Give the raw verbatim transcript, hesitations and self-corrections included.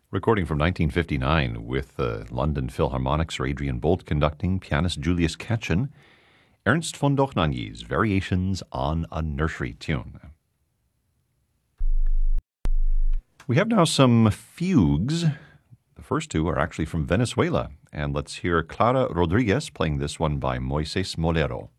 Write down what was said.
Recording from nineteen fifty-nine with the London Philharmonic, Sir Adrian Boult conducting, pianist Julius Katchen, Ernst von Dochnanyi's Variations on a Nursery Tune. We have now some fugues. The first two are actually from Venezuela, and let's hear Clara Rodriguez playing this one by Moises Molero.